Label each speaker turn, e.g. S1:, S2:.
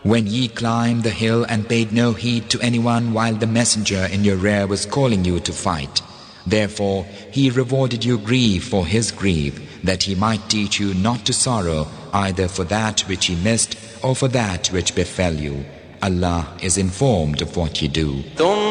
S1: when ye climbed the hill and paid no heed to anyone while the messenger in your rear was calling you to fight. Therefore he rewarded you grief for his grief, that he might teach you not to sorrow either for that which he missed or for that which befell you. Allah is informed of what you do.